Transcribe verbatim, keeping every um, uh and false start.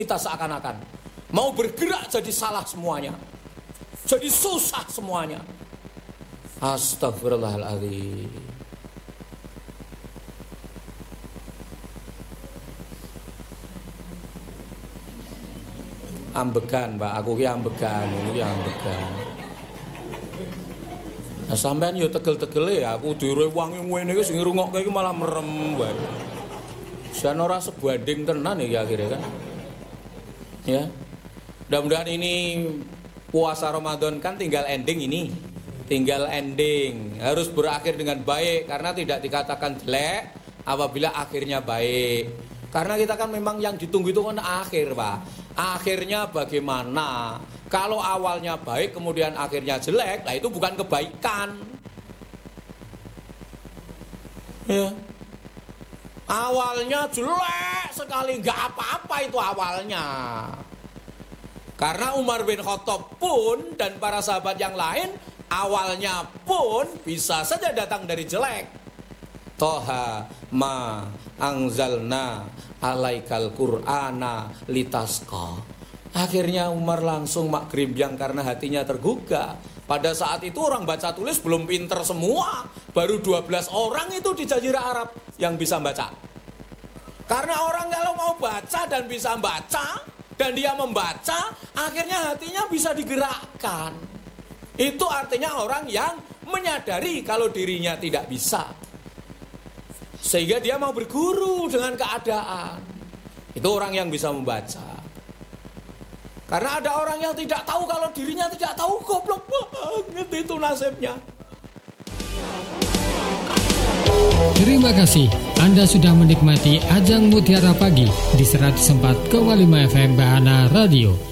kita seakan-akan mau bergerak jadi salah semuanya, jadi susah semuanya. Astagfirullahaladzim. Ambegan, Pak. Aku ki ambegan, ini ambegan. Nah, sampean yo tegel-tegele ya, aku direwangi ngene iki sing ngrungokke iki malah merem wae. Jan ora sebanding tenan iki akhirnya kan. Ya. Mudah-mudahan ini puasa Ramadan kan tinggal ending ini. Tinggal ending, harus berakhir dengan baik karena tidak dikatakan jelek apabila akhirnya baik. Karena kita kan memang yang ditunggu itu kan akhir, Pak. Akhirnya bagaimana? Kalau awalnya baik kemudian akhirnya jelek, nah itu bukan kebaikan. Ya. Awalnya jelek sekali, nggak apa-apa itu awalnya. Karena Umar bin Khattab pun dan para sahabat yang lain awalnya pun bisa saja datang dari jelek. Toha ma angzalna alaikal qur'ana litasqa. Akhirnya Umar langsung makgrimbyang karena hatinya tergugah. Pada saat itu orang baca tulis belum pinter semua. Baru dua belas orang itu di Jazirah Arab yang bisa baca. Karena orang kalau mau baca dan bisa baca dan dia membaca, akhirnya hatinya bisa digerakkan. Itu artinya orang yang menyadari kalau dirinya tidak bisa. Sehingga dia mau berguru dengan keadaan. Itu orang yang bisa membaca. Karena ada orang yang tidak tahu kalau dirinya tidak tahu, goblok banget itu nasibnya. Terima kasih Anda sudah menikmati Ajang Mutiara Pagi di seratus empat koma lima F M Bahana Radio.